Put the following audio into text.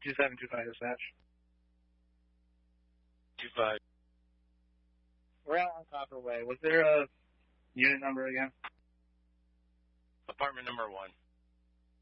2725 dispatch. 25. We're out on Copper Way. Was there a unit number again? Apartment number 1.